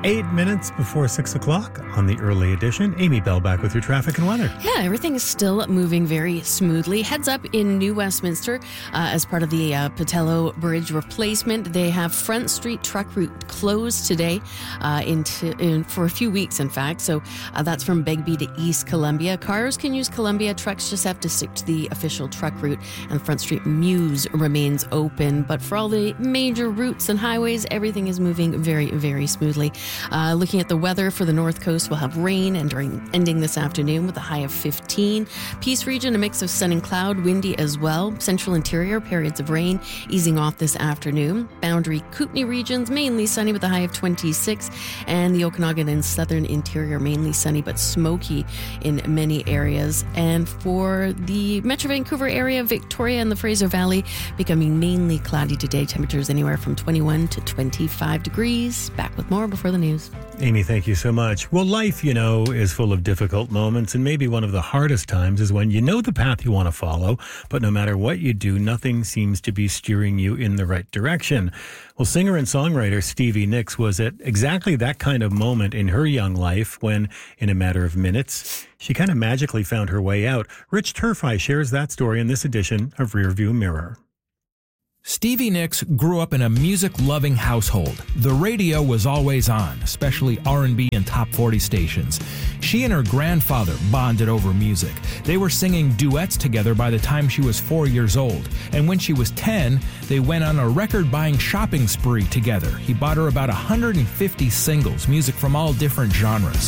8 minutes before 6 o'clock on the early edition. Amy Bell back with your traffic and weather. Yeah, everything is still moving very smoothly. Heads up in New Westminster as part of the Patello Bridge replacement. They have Front Street truck route closed today for a few weeks, in fact. So that's from Begbie to East Columbia. Cars can use Columbia. Trucks just have to stick to the official truck route. And Front Street Mews remains open. But for all the major routes and highways, everything is moving very, very smoothly. Looking at the weather for the North Coast, we'll have rain ending this afternoon with a high of 15. Peace region, a mix of sun and cloud, windy as well. Central interior, periods of rain easing off this afternoon. Boundary Kootenay regions, mainly sunny with a high of 26. And the Okanagan and southern interior, mainly sunny but smoky in many areas. And for the Metro Vancouver area, Victoria and the Fraser Valley, becoming mainly cloudy today. Temperatures anywhere from 21 to 25 degrees. Back with more before the news. Amy, thank you so much. Well, life, is full of difficult moments, and maybe one of the hardest times is when you know the path you want to follow, but no matter what you do, nothing seems to be steering you in the right direction. Well, singer and songwriter Stevie Nicks was at exactly that kind of moment in her young life when, in a matter of minutes, she kind of magically found her way out. Rich Turfey shares that story in this edition of Rearview Mirror. Stevie Nicks grew up in a music-loving household. The radio was always on, especially R&B and top 40 stations. She and her grandfather bonded over music. They were singing duets together by the time she was 4 years old. And when she was 10, they went on a record-buying shopping spree together. He bought her about 150 singles, music from all different genres.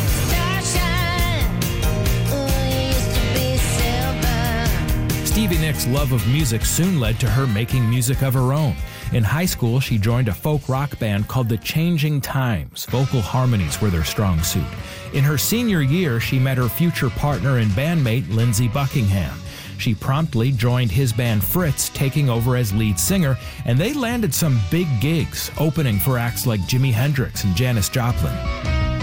Stevie Nicks' love of music soon led to her making music of her own. In high school, she joined a folk rock band called The Changing Times. Vocal harmonies were their strong suit. In her senior year, she met her future partner and bandmate, Lindsey Buckingham. She promptly joined his band Fritz, taking over as lead singer, and they landed some big gigs, opening for acts like Jimi Hendrix and Janis Joplin.